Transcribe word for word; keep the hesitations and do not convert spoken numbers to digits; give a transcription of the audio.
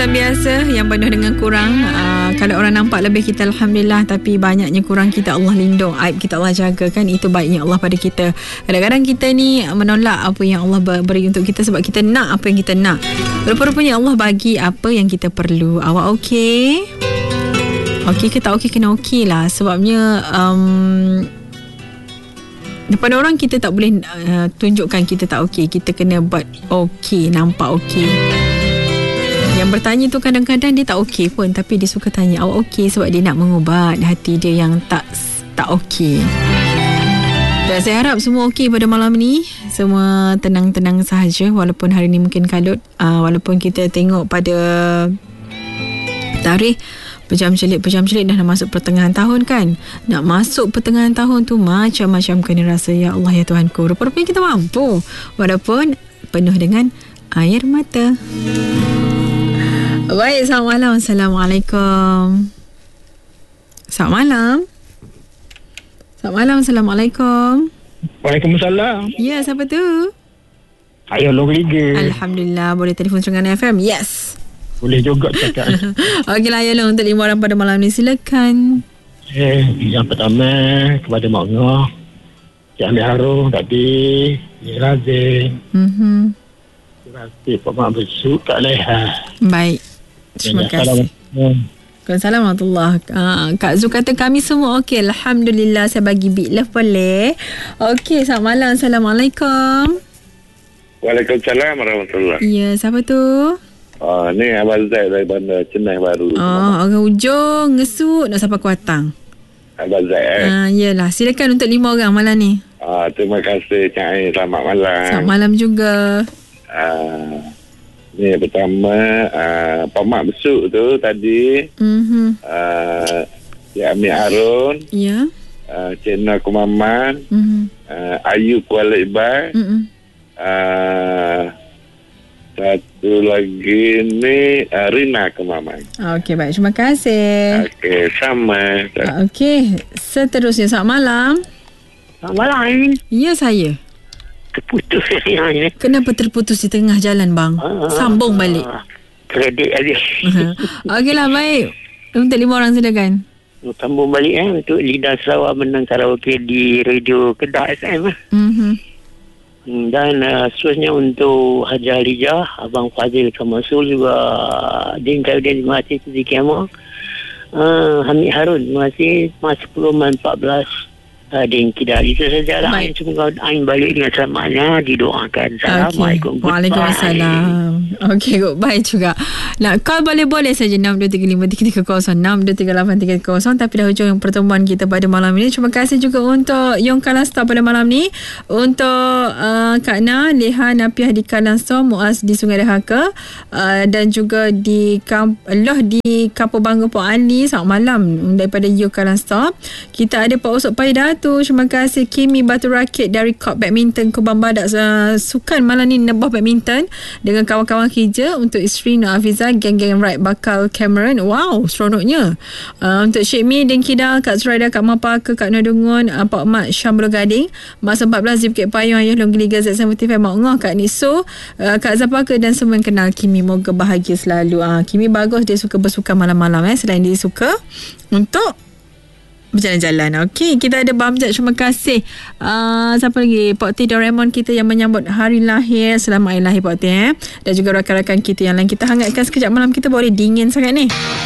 Urusan biasa yang penuh dengan kurang. uh, Kalau orang nampak lebih kita, Alhamdulillah. Tapi banyaknya kurang kita, Allah lindung. Aib kita Allah jaga kan. Itu baiknya Allah pada kita. Kadang-kadang kita ni menolak apa yang Allah beri untuk kita sebab kita nak apa yang kita nak. Rupa-rupanya Allah bagi apa yang kita perlu. Awak okey? Okey ke tak okey? Kena okey lah. Sebabnya um, depan orang kita tak boleh uh, tunjukkan kita tak okey. Kita kena buat okey, nampak okey. Yang bertanya tu kadang-kadang dia tak okey pun, tapi dia suka tanya awak okey sebab dia nak mengubat hati dia yang tak tak okey. Dan saya harap semua okey pada malam ni. Semua tenang-tenang sahaja walaupun hari ni mungkin kalut. Uh, walaupun kita tengok pada tarikh pejam celik, pejam celik dah nak masuk pertengahan tahun kan. Nak masuk pertengahan tahun tu macam-macam kena rasa. Ya Allah ya Tuhanku, rupa-rupanya kita mampu walaupun penuh dengan air mata. Baik, selamat malam. Assalamualaikum. Selamat malam. Selamat malam. Assalamualaikum. Waalaikumsalam. Ya, siapa tu? Saya Long Liga. Alhamdulillah. Boleh telefon Terengganu F M? Yes. Boleh juga cakap. Okeylah, ya Long, untuk lima orang pada malam ni, silakan. Eh, yang pertama kepada Mak Ngah, Cik Amir Harun tadi, Cik Razin. Mhm. Terima kasih Pak Mak Besuk, Kak Leha. Baik. Terima kasih. Assalamualaikum warahmatullahi wabarakatuh. Kak Zul kata kami semua okey. Alhamdulillah, saya bagi big love boleh. Okey, selamat malam. Assalamualaikum. Waalaikumsalam warahmatullahi. Ya, siapa tu? Ah, ni Abang Zaid dari Bandar Cenai Baru. Oh, orang ujung ngesut nak sampai Kuatang. Abang Zaid eh. Ah, yalah, silakan untuk lima orang malam ni. Ah, terima kasih Cik Ain. Selamat malam. Selamat malam juga. Ah, ni yang pertama ah, Pak Mak Besuk tu tadi. Mhm. Ah, Cik Amir Harun, Ya. ah, Cik Nur Kumaman, Mhm. ah, Ayu Kuala Iqbal. Mhm. Ah, satu lagi ni uh, Rina Kumaman. Okey, baik. Terima kasih. Okey, sama. Ah, Okey, seterusnya selamat malam. Selamat malam. Ya, saya. Terputus sinyalnya. Kenapa terputus di tengah jalan, bang? Sambung balik. Kredit habis. Okeylah, baik. Untuk lima orang silakan. Sambung balik eh untuk Lidah Sarawak menang karaoke di Radio Kedah F M. Mhm. Dan uh, seterusnya untuk Haji Halijah, Abang Fazil Kamasul juga, Din Kaudin, terima kasih Siti Kiamah. Uh, Hamid Harun, terima kasih. Mas sepuluh man empat belas. Uh, Din Kidah. Itu sajalah. Semoga Ain balik dengan selamatnya. Didoakan. Assalamualaikum. Okay. Waalaikumsalam. Okey, goodbye juga. Nak call boleh-boleh saja enam dua tiga lima tiga tiga kosong enam dua tiga lapan tiga kosong. Tapi dah hujung pertemuan kita pada malam ini. Terima kasih juga untuk Yong Kalasta pada malam ni. Untuk uh, Kak Na, Leha Napiah di Kalasta, Muaz di Sungai Dahaka, uh, dan juga di Kamp Loh di Kampung Bangga Pok Ali. Selamat malam daripada Yong Kalasta. Kita ada Pak Usop Paida tu. Terima kasih Kimi Batu Rakit dari Kop Badminton Kubang Badak. Uh, sukan malam ni nebah badminton dengan kawan-kawan kerja. Untuk isteri Nur Afiza, geng-geng Right Bakal Cameron. Wow, seronoknya. Uh, untuk Syed Mi dan Kidal, Kak Zuraida, Kak Mapa, Kak Nodungun, uh, Pak Mat Syambul Gading, Masa empat belas di Bukit Payung, Ayah Longgili Gazet tujuh puluh lima, Mak Ngoh, Kak Niso, uh, Kak Zapaka dan semua yang kenal Kimi. Moga bahagia selalu. Uh, Kimi bagus, dia suka bersukan malam-malam eh. Selain dia suka untuk berjalan-jalan. Okey, kita ada Bamjad. Terima kasih. Uh, siapa lagi? Pak T Doraemon kita yang menyambut hari lahir. Selamat hari lahir Pak T eh. Dan juga rakan-rakan kita yang lain. Kita hangatkan sekejap, malam kita boleh dingin sangat ni.